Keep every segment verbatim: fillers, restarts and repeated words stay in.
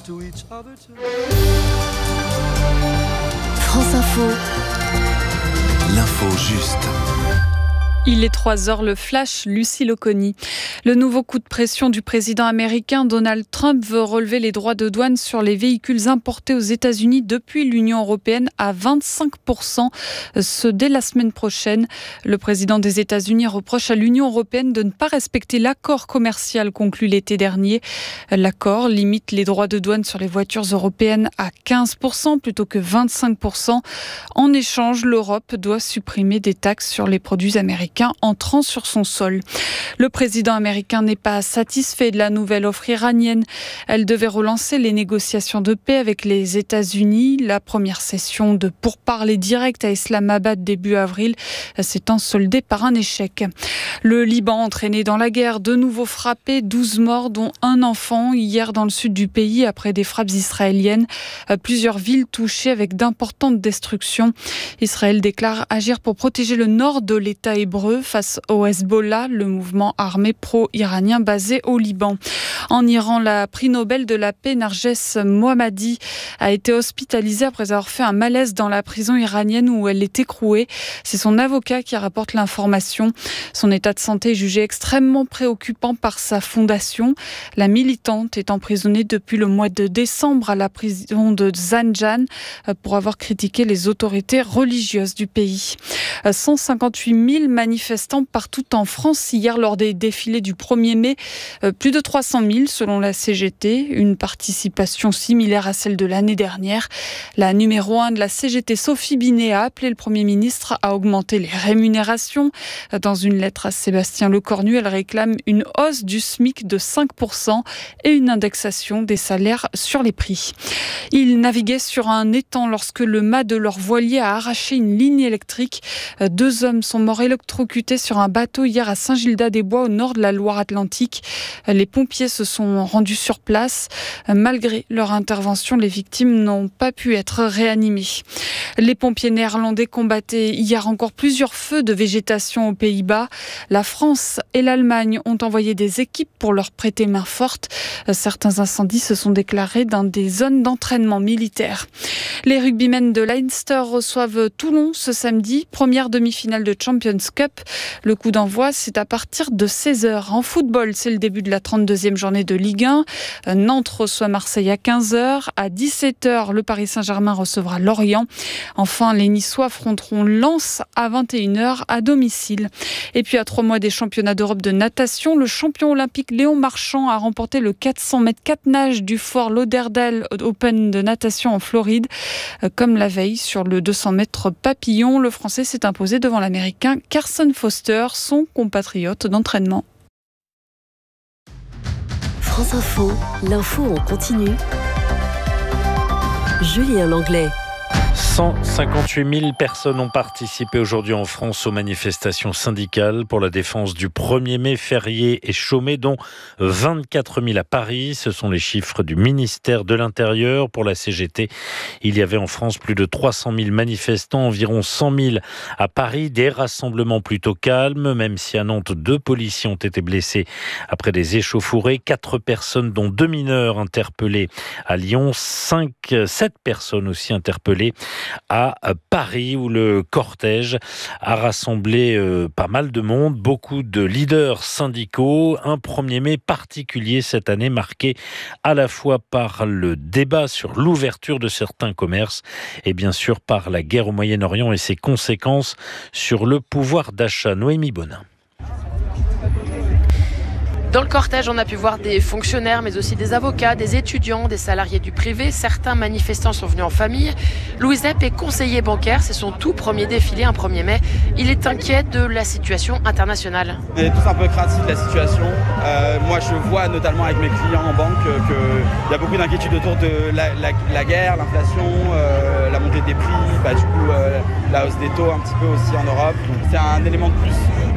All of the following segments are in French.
France Info. L'info juste. Il est trois heures, le flash, Lucie Loconi. Le nouveau coup de pression du président américain Donald Trump veut relever les droits de douane sur les véhicules importés aux États-Unis depuis l'Union européenne à vingt-cinq pour cent, ce dès la semaine prochaine. Le président des États-Unis reproche à l'Union européenne de ne pas respecter l'accord commercial conclu l'été dernier. L'accord limite les droits de douane sur les voitures européennes à quinze pour cent plutôt que vingt-cinq pour cent. En échange, l'Europe doit supprimer des taxes sur les produits américains entrant sur son sol. Le président américain n'est pas satisfait de la nouvelle offre iranienne. Elle devait relancer les négociations de paix avec les États-Unis. La première session de pourparlers directs à Islamabad début avril s'étant soldée par un échec. Le Liban, entraîné dans la guerre, de nouveau frappé, douze morts dont un enfant hier dans le sud du pays après des frappes israéliennes. Plusieurs villes touchées avec d'importantes destructions. Israël déclare agir pour protéger le nord de l'État hébreu face au Hezbollah, le mouvement armé pro-iranien basé au Liban. En Iran, la prix Nobel de la paix Narges Mohammadi a été hospitalisée après avoir fait un malaise dans la prison iranienne où elle est écrouée. C'est son avocat qui rapporte l'information. Son état de santé est jugé extrêmement préoccupant par sa fondation. La militante est emprisonnée depuis le mois de décembre à la prison de Zanjan pour avoir critiqué les autorités religieuses du pays. cent cinquante-huit mille manifestants partout en France hier lors des défilés du premier mai. Plus de trois cent mille selon la C G T, une participation similaire à celle de l'année dernière. La numéro un de la C G T, Sophie Binet, a appelé le Premier ministre à augmenter les rémunérations. Dans une lettre à Sébastien Lecornu, elle réclame une hausse du SMIC de cinq pour cent et une indexation des salaires sur les prix. Ils naviguaient sur un étang lorsque le mât de leur voilier a arraché une ligne électrique. Deux hommes sont morts électrocutés sur un bateau hier à Saint-Gildas-des-Bois au nord de la Loire-Atlantique. Les pompiers se sont rendus sur place. Malgré leur intervention, les victimes n'ont pas pu être réanimées. Les pompiers néerlandais combattaient hier encore plusieurs feux de végétation aux Pays-Bas. La France et l'Allemagne ont envoyé des équipes pour leur prêter main forte. Certains incendies se sont déclarés dans des zones d'entraînement militaire. Les rugbymen de Leinster reçoivent Toulon ce samedi, première demi-finale de Champions Cup. Le coup d'envoi, c'est à partir de seize heures. En football, c'est le début de la trente-deuxième journée de Ligue un. Nantes reçoit Marseille à quinze heures. À dix-sept heures, le Paris Saint-Germain recevra Lorient. Enfin, les Niçois affronteront Lens à vingt et une heures à domicile. Et puis, à trois mois des championnats d'Europe de natation, le champion olympique Léon Marchand a remporté le quatre cents mètres quatre nages du Fort Lauderdale Open de natation en Floride. Comme la veille, sur le deux cents mètres papillon, le Français s'est imposé devant l'Américain Carson Foster, son compatriote d'entraînement. France Info, l'info en continu. Julien Langlais. cent cinquante-huit mille personnes ont participé aujourd'hui en France aux manifestations syndicales pour la défense du premier mai férié et chômé, dont vingt-quatre mille à Paris. Ce sont les chiffres du ministère de l'Intérieur. Pour la C G T, il y avait en France plus de trois cent mille manifestants, environ cent mille à Paris. Des rassemblements plutôt calmes, même si à Nantes, deux policiers ont été blessés après des échauffourées. Quatre personnes, dont deux mineurs, interpellés à Lyon. Cinq, sept personnes aussi interpellées à Paris, où le cortège a rassemblé euh, pas mal de monde, beaucoup de leaders syndicaux. Un premier mai particulier cette année, marqué à la fois par le débat sur l'ouverture de certains commerces et bien sûr par la guerre au Moyen-Orient et ses conséquences sur le pouvoir d'achat. Noémie Bonin. Dans le cortège, on a pu voir des fonctionnaires, mais aussi des avocats, des étudiants, des salariés du privé. Certains manifestants sont venus en famille. Louis Zepp est conseiller bancaire. C'est son tout premier défilé, un premier mai. Il est inquiet de la situation internationale. On est tous un peu craintifs de la situation. Euh, moi, je vois notamment avec mes clients en banque qu'il euh, y a beaucoup d'inquiétudes autour de la, la, la guerre, l'inflation, euh, la montée des prix, bah, du coup, euh, la hausse des taux un petit peu aussi en Europe. Donc, c'est un élément de plus.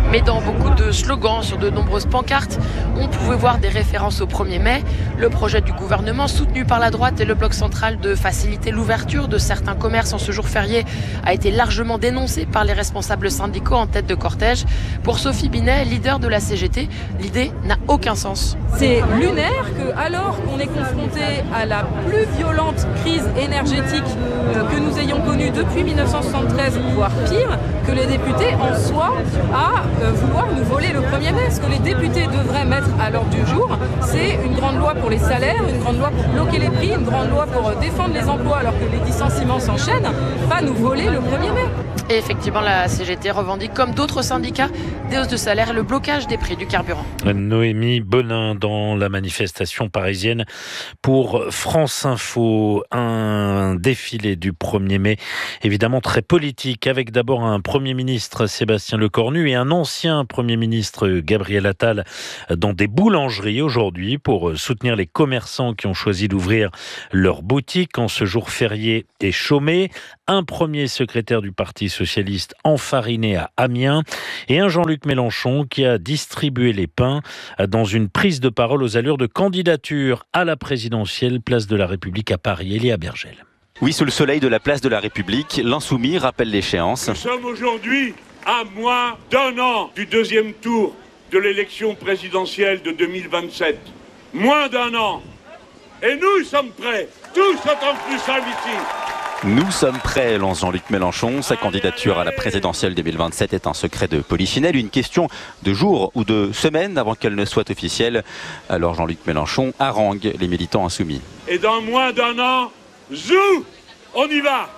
Mais dans beaucoup de slogans, sur de nombreuses pancartes, on pouvait voir des références au premier mai. Le projet du gouvernement, soutenu par la droite et le bloc central de faciliter l'ouverture de certains commerces en ce jour férié, a été largement dénoncé par les responsables syndicaux en tête de cortège. Pour Sophie Binet, leader de la C G T, l'idée n'a aucun sens. C'est lunaire que, alors qu'on est confronté à la plus violente crise énergétique que nous ayons connue depuis mille neuf cent soixante-treize, voire pire, que les députés en soient à vouloir nous voler le premier mai. Ce que les députés devraient mettre à l'ordre du jour, c'est une grande loi pour les salaires, une grande loi pour bloquer les prix, une grande loi pour défendre les emplois alors que les licenciements s'enchaînent, pas nous voler le premier mai. Et effectivement, la C G T revendique, comme d'autres syndicats, des hausses de salaire et le blocage des prix du carburant. Noémie Bonin dans la manifestation parisienne pour France Info. Un défilé du premier mai, évidemment très politique, avec d'abord un Premier ministre, Sébastien Lecornu, et un ancien Premier ministre, Gabriel Attal, dans des boulangeries aujourd'hui pour soutenir les commerçants qui ont choisi d'ouvrir leurs boutiques en ce jour férié et chômé. Un premier secrétaire du Parti socialiste enfariné à Amiens et un Jean-Luc Mélenchon qui a distribué les pains dans une prise de parole aux allures de candidature à la présidentielle, place de la République à Paris. Elia Bergel. Oui, sous le soleil de la place de la République, l'Insoumis rappelle l'échéance. Nous sommes aujourd'hui à moins d'un an du deuxième tour de l'élection présidentielle de deux mille vingt-sept. Moins d'un an. Et nous sommes prêts, tous autant que nous sommes ici. Nous sommes prêts, lance Jean-Luc Mélenchon. Sa candidature à la présidentielle deux mille vingt-sept est un secret de polichinelle, une question de jours ou de semaines avant qu'elle ne soit officielle. Alors Jean-Luc Mélenchon harangue les militants insoumis. Et dans moins d'un an, zou, on y va.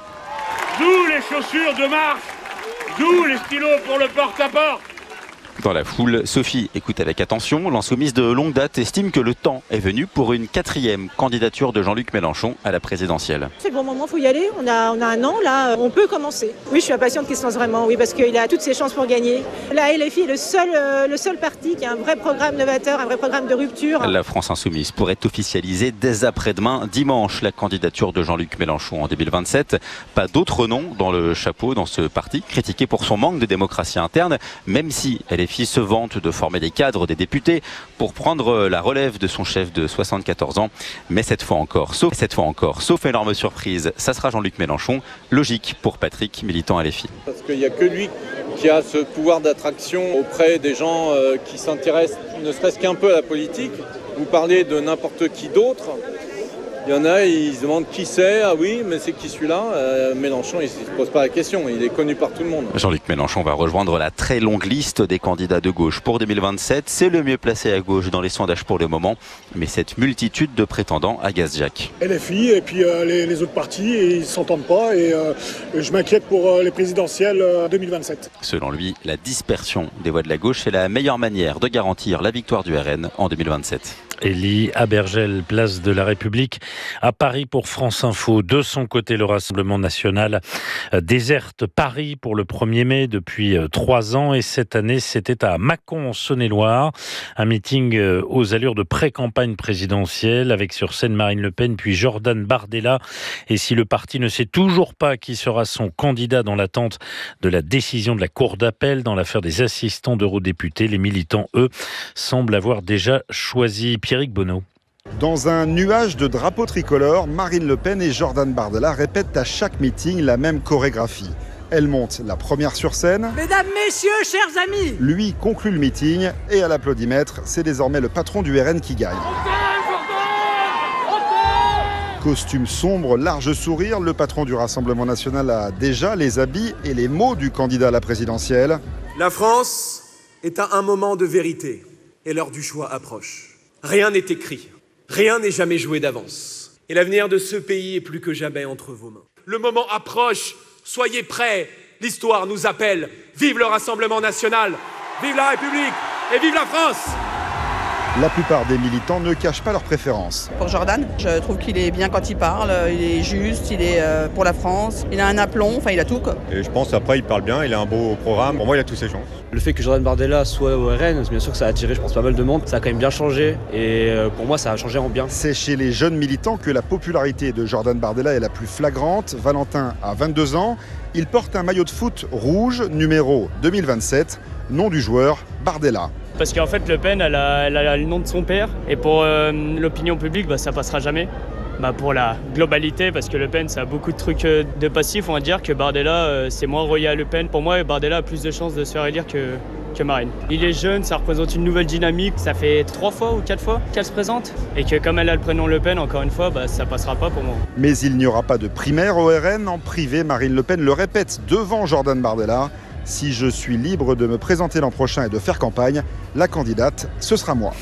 Zou les chaussures de marche, zou les stylos pour le porte-à-porte. Dans la foule, Sophie écoute avec attention. L'insoumise de longue date estime que le temps est venu pour une quatrième candidature de Jean-Luc Mélenchon à la présidentielle. C'est le bon moment, il faut y aller. On a, on a un an, là, on peut commencer. Oui, je suis impatiente qu'il se lance vraiment, oui, parce qu'il a toutes ses chances pour gagner. La L F I est le seul, euh, le seul parti qui a un vrai programme novateur, un vrai programme de rupture. La France insoumise pourrait officialiser dès après-demain, dimanche, la candidature de Jean-Luc Mélenchon en deux mille vingt-sept. Pas d'autre nom dans le chapeau dans ce parti, critiqué pour son manque de démocratie interne, même si L F I se vante de former des cadres, des députés, pour prendre la relève de son chef de soixante-quatorze ans. Mais cette fois encore, sauf, cette fois encore, sauf énorme surprise, ça sera Jean-Luc Mélenchon. Logique pour Patrick, militant à L F I. Parce qu'il n'y a que lui qui a ce pouvoir d'attraction auprès des gens euh, qui s'intéressent ne serait-ce qu'un peu à la politique. Vous parlez de n'importe qui d'autre. Il y en a, ils se demandent qui c'est. Ah oui, mais c'est qui celui-là euh, Mélenchon, il ne se pose pas la question. Il est connu par tout le monde. Jean-Luc Mélenchon va rejoindre la très longue liste des candidats de gauche pour deux mille vingt-sept. C'est le mieux placé à gauche dans les sondages pour le moment. Mais cette multitude de prétendants agace Jacques. L F I et puis euh, les, les autres partis, et ils ne s'entendent pas. Et euh, je m'inquiète pour euh, les présidentielles euh, deux mille vingt-sept. Selon lui, la dispersion des voix de la gauche est la meilleure manière de garantir la victoire du R N en deux mille vingt-sept. Elie Abergel, place de la République à Paris pour France Info. De son côté, le Rassemblement national déserte Paris pour le premier mai depuis trois ans et cette année, c'était à Mâcon en Saône-et-Loire. Un meeting aux allures de pré-campagne présidentielle avec sur scène Marine Le Pen puis Jordan Bardella. Et si le parti ne sait toujours pas qui sera son candidat dans l'attente de la décision de la Cour d'appel dans l'affaire des assistants d'eurodéputés, les militants, eux, semblent avoir déjà choisi. Pierrick Bonneau. Dans un nuage de drapeaux tricolores, Marine Le Pen et Jordan Bardella répètent à chaque meeting la même chorégraphie. Elle monte la première sur scène. Mesdames, messieurs, chers amis. Lui conclut le meeting et à l'applaudimètre, c'est désormais le patron du R N qui gagne. Costume sombre, large sourire, le patron du Rassemblement national a déjà les habits et les mots du candidat à la présidentielle. La France est à un moment de vérité et l'heure du choix approche. Rien n'est écrit, rien n'est jamais joué d'avance. Et l'avenir de ce pays est plus que jamais entre vos mains. Le moment approche, soyez prêts, l'histoire nous appelle. Vive le Rassemblement national, vive la République et vive la France! La plupart des militants ne cachent pas leurs préférences. Pour Jordan, je trouve qu'il est bien quand il parle, il est juste, il est pour la France, il a un aplomb, enfin il a tout quoi. Et je pense après il parle bien, il a un beau programme, pour moi il a tous ses chances. Le fait que Jordan Bardella soit au R N, bien sûr que ça a attiré je pense pas mal de monde, ça a quand même bien changé et pour moi ça a changé en bien. C'est chez les jeunes militants que la popularité de Jordan Bardella est la plus flagrante. Valentin a vingt-deux ans, il porte un maillot de foot rouge numéro deux mille vingt-sept. nom du joueur, Bardella. Parce qu'en fait, Le Pen, elle a, elle a le nom de son père. Et pour euh, l'opinion publique, bah, ça passera jamais. Bah, pour la globalité, parce que Le Pen, ça a beaucoup de trucs euh, de passifs, on va dire que Bardella, euh, c'est moins relié à Le Pen. Pour moi, Bardella a plus de chances de se faire élire que, que Marine. Il est jeune, ça représente une nouvelle dynamique. Ça fait trois fois ou quatre fois qu'elle se présente. Et que comme elle a le prénom Le Pen, encore une fois, bah, ça passera pas pour moi. Mais il n'y aura pas de primaire au R N. En privé, Marine Le Pen le répète devant Jordan Bardella. Si je suis libre de me présenter l'an prochain et de faire campagne, la candidate, ce sera moi.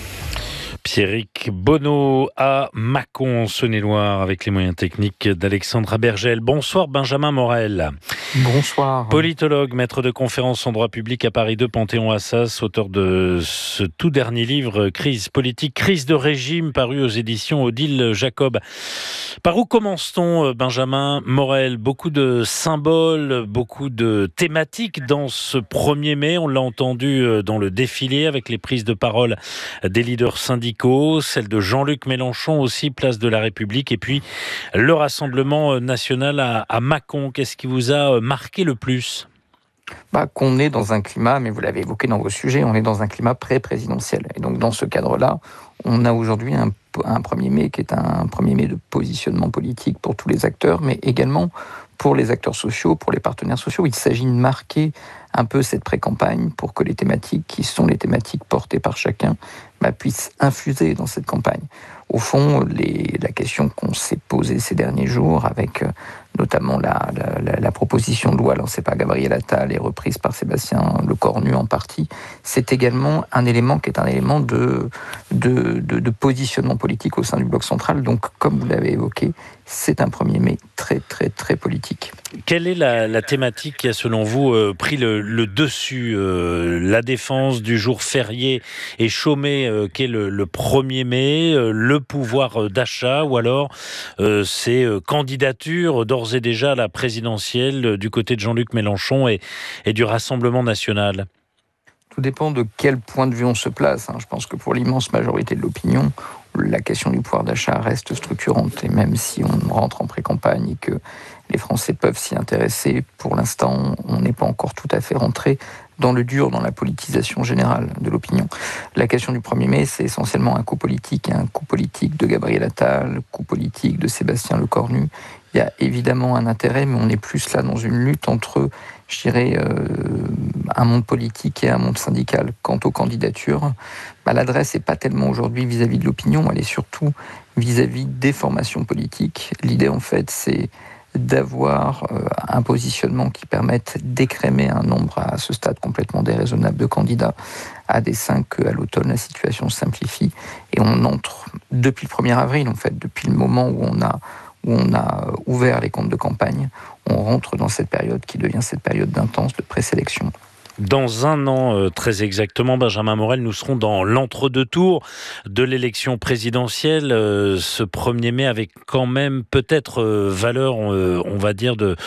Pierrick Bonneau à Mâcon, Saône-et-Loire, avec les moyens techniques d'Alexandra Bergel. Bonsoir Benjamin Morel. Bonsoir. Politologue, maître de conférences en droit public à Paris deux, Panthéon-Assas, auteur de ce tout dernier livre, Crise politique, crise de régime, paru aux éditions Odile Jacob. Par où commence-t-on, Benjamin Morel? Beaucoup de symboles, beaucoup de thématiques dans ce premier mai. On l'a entendu dans le défilé avec les prises de parole des leaders syndicaux, celle de Jean-Luc Mélenchon aussi, place de la République, et puis le Rassemblement national à, à Mâcon. Qu'est-ce qui vous a marqué le plus ? Bah, qu'on est dans un climat, mais vous l'avez évoqué dans vos sujets, on est dans un climat pré-présidentiel. Et donc dans ce cadre-là, on a aujourd'hui un, un premier mai qui est un premier mai de positionnement politique pour tous les acteurs, mais également pour les acteurs sociaux, pour les partenaires sociaux. Il s'agit de marquer un peu cette pré-campagne pour que les thématiques qui sont les thématiques portées par chacun bah, puissent infuser dans cette campagne. Au fond, les, la question qu'on s'est posée ces derniers jours, avec euh, notamment la, la, la, la proposition de loi lancée par Gabriel Attal et reprise par Sébastien Lecornu en partie, c'est également un élément qui est un élément de, de, de, de positionnement politique au sein du bloc central. Donc, comme vous l'avez évoqué, c'est un premier mai très, très, très politique. Quelle est la, la thématique qui a, selon vous, euh, pris le, le dessus euh, La défense du jour férié et chômé euh, qu'est le, le premier mai, euh, le pouvoir d'achat, ou alors euh, ces euh, candidatures d'ores et déjà à la présidentielle euh, du côté de Jean-Luc Mélenchon et, et du Rassemblement national? Tout dépend de quel point de vue on se place. Hein. Je pense que pour l'immense majorité de l'opinion, la question du pouvoir d'achat reste structurante. Et même si on rentre en pré-campagne et que les Français peuvent s'y intéresser, pour l'instant, on n'est pas encore tout à fait rentré dans le dur, dans la politisation générale de l'opinion. La question du premier mai, c'est essentiellement un coup politique, un coup politique de Gabriel Attal, un coup politique de Sébastien Lecornu. Il y a évidemment un intérêt, mais on est plus là dans une lutte entre, je dirais, euh, un monde politique et un monde syndical. Quant aux candidatures, bah, l'adresse n'est pas tellement aujourd'hui vis-à-vis de l'opinion, elle est surtout vis-à-vis des formations politiques. L'idée, en fait, c'est d'avoir euh, un positionnement qui permette d'écrémer un nombre à ce stade complètement déraisonnable de candidats à dessein qu'à l'automne la situation se simplifie. Et on entre depuis le premier avril, en fait, depuis le moment où on a où on a ouvert les comptes de campagne, on rentre dans cette période qui devient cette période d'intense de présélection. Dans un an, euh, très exactement, Benjamin Morel, nous serons dans l'entre-deux tours de l'élection présidentielle. Euh, ce premier mai avec quand même peut-être euh, valeur, euh, on va dire, de...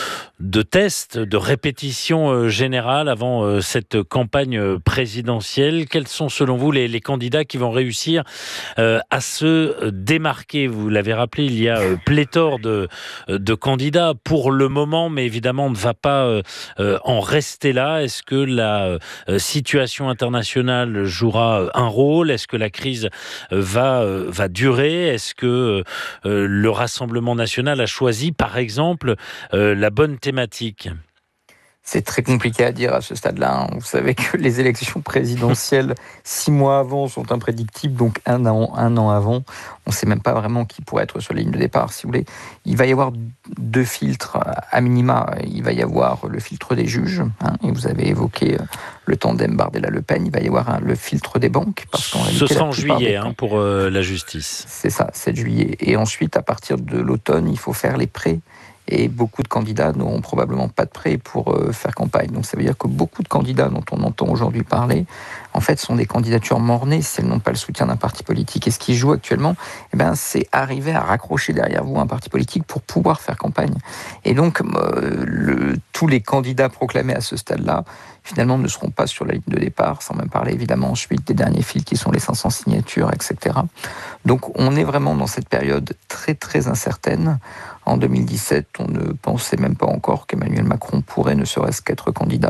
de tests, de répétition euh, générale avant euh, cette campagne présidentielle. Quels sont selon vous les, les candidats qui vont réussir euh, à se démarquer? Vous l'avez rappelé, il y a euh, pléthore de, de candidats pour le moment, mais évidemment on ne va pas euh, euh, en rester là. Est-ce que la euh, situation internationale jouera un rôle? Est-ce que la crise euh, va, euh, va durer? Est-ce que euh, le Rassemblement national a choisi, par exemple, euh, la bonne thématique? C'est très compliqué à dire à ce stade-là. Vous savez que les élections présidentielles, six mois avant, sont imprédictibles, donc un an, un an avant, on ne sait même pas vraiment qui pourrait être sur la ligne de départ, si vous voulez. Il va y avoir deux filtres à minima. Il va y avoir le filtre des juges, hein, et vous avez évoqué le tandem Bardella-Le Pen. Il va y avoir un, le filtre des banques. Parce qu'en Ce sera en juillet hein, pour euh, la justice. C'est ça, sept juillet. Et ensuite, à partir de l'automne, il faut faire les prêts. Et beaucoup de candidats n'auront probablement pas de prêt pour euh, faire campagne. Donc ça veut dire que beaucoup de candidats dont on entend aujourd'hui parler, en fait, sont des candidatures mort-nées si elles n'ont pas le soutien d'un parti politique. Et ce qui joue actuellement, eh ben, c'est arriver à raccrocher derrière vous un parti politique pour pouvoir faire campagne. Et donc, euh, le, tous les candidats proclamés à ce stade-là, finalement, ne seront pas sur la ligne de départ, sans même parler évidemment ensuite des derniers fils qui sont les cinq cents signatures, et cetera. Donc on est vraiment dans cette période très très incertaine. En deux mille dix-sept, on ne pensait même pas encore qu'Emmanuel Macron pourrait ne serait-ce qu'être candidat.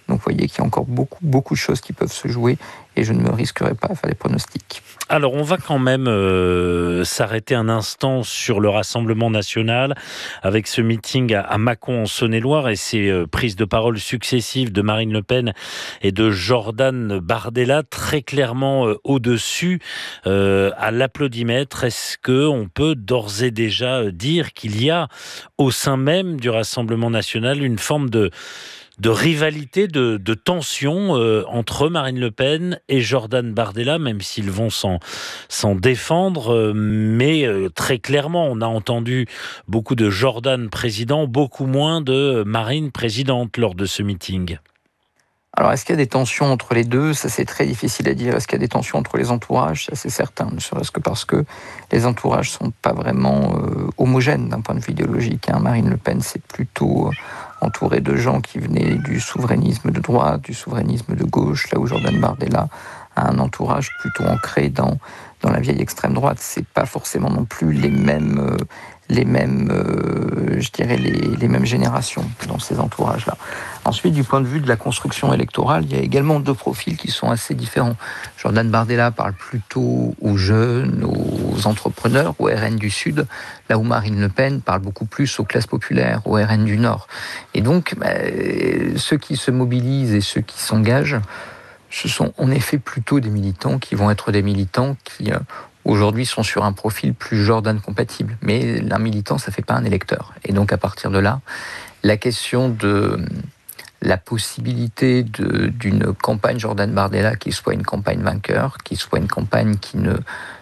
Donc vous voyez qu'il y a encore beaucoup, beaucoup de choses qui peuvent se jouer et je ne me risquerai pas à faire des pronostics. Alors, on va quand même euh, s'arrêter un instant sur le Rassemblement national avec ce meeting à, à Mâcon en Saône-et-Loire et ces euh, prises de parole successives de Marine Le Pen et de Jordan Bardella, très clairement euh, au-dessus euh, à l'applaudimètre. Est-ce qu'on peut d'ores et déjà dire qu'il y a au sein même du Rassemblement national une forme de de rivalité, de, de tension euh, entre Marine Le Pen et Jordan Bardella, même s'ils vont s'en, s'en défendre. Euh, mais euh, très clairement, on a entendu beaucoup de Jordan président, beaucoup moins de Marine présidente lors de ce meeting. Alors, est-ce qu'il y a des tensions entre les deux ? Ça, c'est très difficile à dire. Est-ce qu'il y a des tensions entre les entourages ? Ça, c'est certain, ne serait-ce que parce que les entourages ne sont pas vraiment euh, homogènes d'un point de vue idéologique. Hein. Marine Le Pen, c'est plutôt euh, entouré de gens qui venaient du souverainisme de droite, du souverainisme de gauche, là où Jordan Bardella a un entourage plutôt ancré dans, dans la vieille extrême droite. C'est pas forcément non plus les mêmes... Euh, les mêmes, euh, je dirais, les, les mêmes générations dans ces entourages-là. Ensuite, du point de vue de la construction électorale, il y a également deux profils qui sont assez différents. Jordan Bardella parle plutôt aux jeunes, aux entrepreneurs, au R N du Sud, là où Marine Le Pen parle beaucoup plus aux classes populaires, au R N du Nord. Et donc, bah, ceux qui se mobilisent et ceux qui s'engagent, ce sont en effet plutôt des militants qui vont être des militants qui... Euh, aujourd'hui sont sur un profil plus Jordan compatible. Mais un militant, ça ne fait pas un électeur. Et donc, à partir de là, la question de la possibilité de, d'une campagne Jordan Bardella qui soit une campagne vainqueur, qui soit une campagne qui ne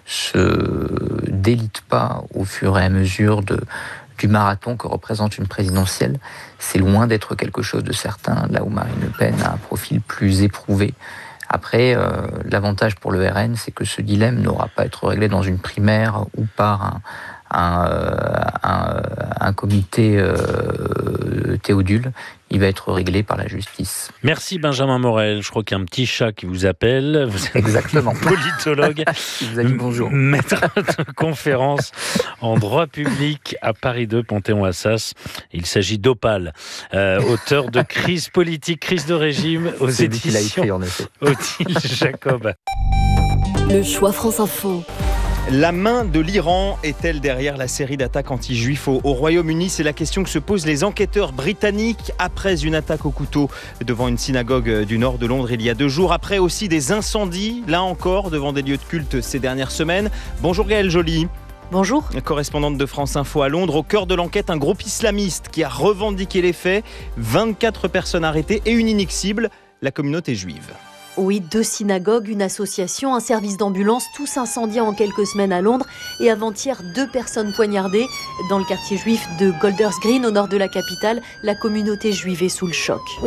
se délite pas au fur et à mesure de, du marathon que représente une présidentielle, c'est loin d'être quelque chose de certain, là où Marine Le Pen a un profil plus éprouvé. Après, euh, l'avantage pour le R N, c'est que ce dilemme n'aura pas à être réglé dans une primaire ou par un, un, un, un comité euh, Théodule. Il va être réglé par la justice. Merci Benjamin Morel. Je crois qu'il y a un petit chat qui vous appelle. Vous êtes exactement politologue. Il vous a dit bonjour. Maître de conférence en droit public à Paris deux, Panthéon-Assas. Il s'agit d'Opale, euh, auteur de Crise politique, crise de régime aux C'est éditions lui qui l'a écrit, en effet. Odile Jacob. Le choix France Info. La main de l'Iran est-elle derrière la série d'attaques anti-juifs au, au Royaume-Uni ? C'est la question que se posent les enquêteurs britanniques après une attaque au couteau devant une synagogue du nord de Londres il y a deux jours. Après aussi des incendies, là encore, devant des lieux de culte ces dernières semaines. Bonjour Gaëlle Joly. Bonjour. Correspondante de France Info à Londres. Au cœur de l'enquête, un groupe islamiste qui a revendiqué les faits. vingt-quatre personnes arrêtées et une unique cible, la communauté juive. Oui, deux synagogues, une association, un service d'ambulance, tous incendiés en quelques semaines à Londres. Et avant-hier, deux personnes poignardées. Dans le quartier juif de Golders Green, au nord de la capitale, la communauté juive est sous le choc. On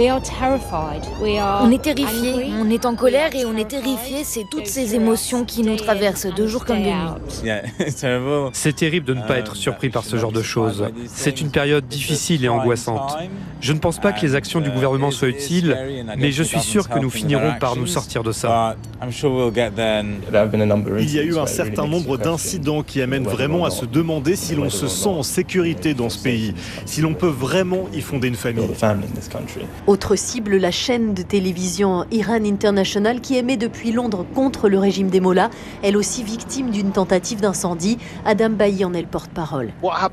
est terrifiés, on est en colère et on est terrifiés. C'est toutes ces émotions qui nous traversent de jour comme de nuit. C'est terrible de ne pas être surpris par ce genre de choses. C'est une période difficile et angoissante. Je ne pense pas que les actions du gouvernement soient utiles, mais je suis sûr que nous finirons par nous sortir de ça. Il y a eu un certain nombre d'incidents qui amènent vraiment à se demander si l'on se sent en sécurité dans ce pays, si l'on peut vraiment y fonder une famille. Autre cible, la chaîne de télévision Iran International qui émet depuis Londres contre le régime des Mollahs, elle aussi victime d'une tentative d'incendie. Adam Bailly en est le porte-parole.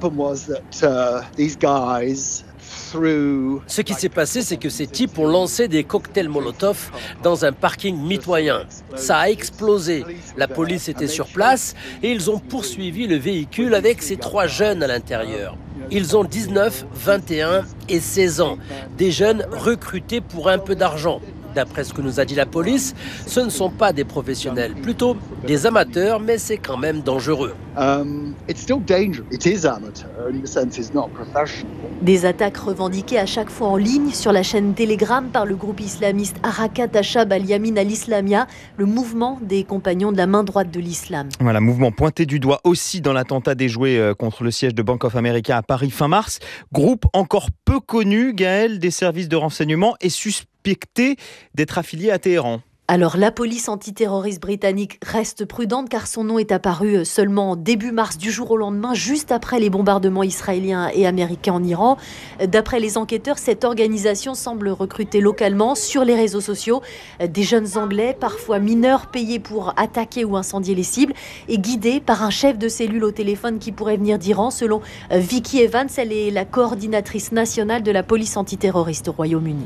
Ce qui s'est passé, c'est que ces types ont lancé des cocktails Molotov dans un parking mitoyen. Ça a explosé. La police était sur place et ils ont poursuivi le véhicule avec ces trois jeunes à l'intérieur. Ils ont dix-neuf, vingt et un et seize ans. Des jeunes recrutés pour un peu d'argent. D'après ce que nous a dit la police, ce ne sont pas des professionnels, plutôt des amateurs, mais c'est quand même dangereux. Um, Des attaques revendiquées à chaque fois en ligne sur la chaîne Telegram par le groupe islamiste Harakat Ashab al-Yamin al-Islamia, le mouvement des compagnons de la main droite de l'islam. Voilà, mouvement pointé du doigt aussi dans l'attentat déjoué contre le siège de Bank of America à Paris fin mars. Groupe encore peu connu, Gaëlle, des services de renseignement et suspect suspecté d'être affilié à Téhéran. Alors la police antiterroriste britannique reste prudente car son nom est apparu seulement début mars, du jour au lendemain, juste après les bombardements israéliens et américains en Iran. D'après les enquêteurs, cette organisation semble recruter localement sur les réseaux sociaux des jeunes Anglais, parfois mineurs, payés pour attaquer ou incendier les cibles et guidés par un chef de cellule au téléphone qui pourrait venir d'Iran. Selon Vicky Evans, elle est la coordinatrice nationale de la police antiterroriste au Royaume-Uni.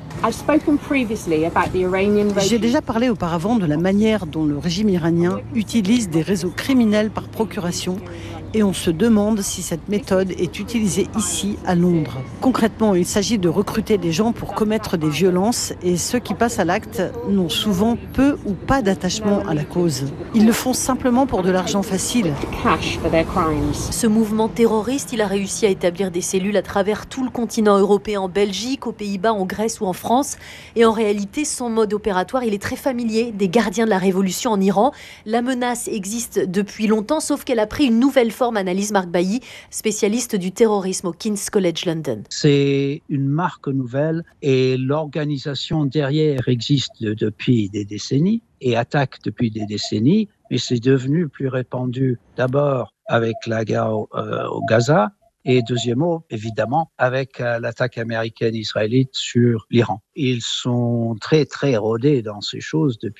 J'ai déjà parlé auparavant de la manière dont le régime iranien utilise des réseaux criminels par procuration et on se demande si cette méthode est utilisée ici à Londres. Concrètement, il s'agit de recruter des gens pour commettre des violences et ceux qui passent à l'acte n'ont souvent peu ou pas d'attachement à la cause. Ils le font simplement pour de l'argent facile. Ce mouvement terroriste, il a réussi à établir des cellules à travers tout le continent européen, en Belgique, aux Pays-Bas, en Grèce ou en France. Et en réalité, son mode opératoire, il est très familier des gardiens de la révolution en Iran. La menace existe depuis longtemps, sauf qu'elle a pris une nouvelle forme, analyse Marc Bailly, spécialiste du terrorisme au King's College London. C'est une marque nouvelle et l'organisation derrière existe depuis des décennies et attaque depuis des décennies, mais c'est devenu plus répandu d'abord avec la guerre au, euh, au Gaza et deuxièmement, évidemment, avec euh, l'attaque américaine-israélite sur l'Iran. Ils sont très très rodés dans ces choses depuis